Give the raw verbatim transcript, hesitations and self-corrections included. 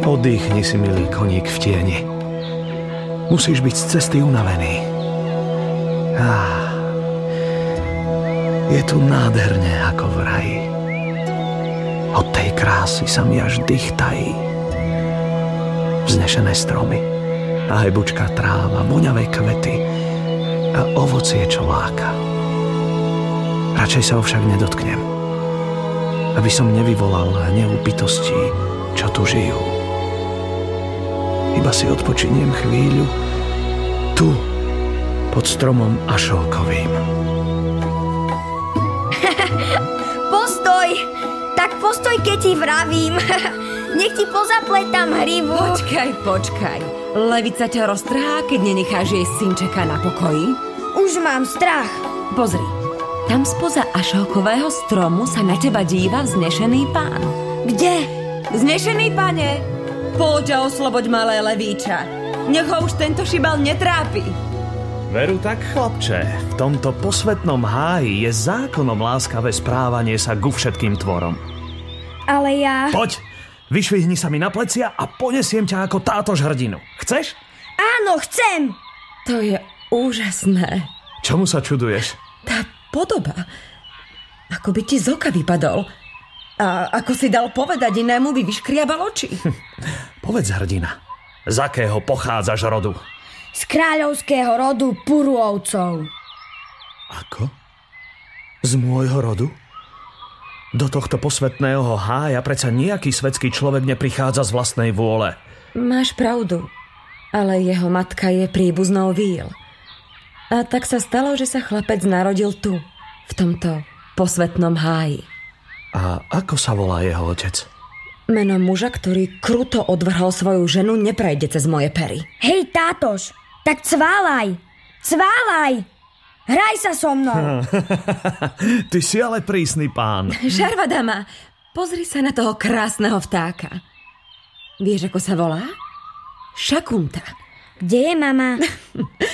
Oddychni si, milý koník v tieni. Musíš byť z cesty unavený. Ah, je tu nádherne ako v raji. Od tej krásy sa mi až dých tají. Vznešené stromy, a bučká tráva, voňavé kvety a ovocie, čo láka. Radšej sa ho však nedotknem, aby som nevyvolal hnev bytostí, čo tu žijú. Iba si odpočiniem chvíľu tu, pod stromom ašókovým. Postoj! Tak postoj, keď ti vravím. Nech ti pozapletám hrivu. Počkaj, počkaj. Levica ťa roztrhá, keď nenecháš jej synčeka na pokoji? Už mám strach. Pozri, tam spoza ašókového stromu sa na teba díva vznešený pán. Kde? Vznešený pane, poď a osloboď malé levíča. Nech ho už tento šibal netrápi. Veru tak, chlapče, v tomto posvetnom háji je zákonom láskavé správanie sa ku všetkým tvorom. Ale ja... Poď, vyšvihni sa mi na plecia a ponesiem ťa ako tátož hrdinu. Chceš? Áno, chcem! To je úžasné. Čomu sa čuduješ? Tá podoba, ako by ti z oka vypadol. A ako si dal povedať inému, by vyškriabal oči. Povedz, hrdina, z akého pochádzaš rodu? Z kráľovského rodu Puruovcov. Ako? Z môjho rodu? Do tohto posvetného hája predsa nejaký svetský človek neprichádza z vlastnej vôle. Máš pravdu, ale jeho matka je príbuznou víl. A tak sa stalo, že sa chlapec narodil tu, v tomto posvetnom háji. A ako sa volá jeho otec? Meno muža, ktorý kruto odvrhol svoju ženu, neprejde cez moje pery. Hej, tátož, tak cválaj, cválaj, hraj sa so mnou. Ty si ale prísny pán. Žarva dama, pozri sa na toho krásneho vtáka. Vieš, ako sa volá? Šakunta. Kde je mama?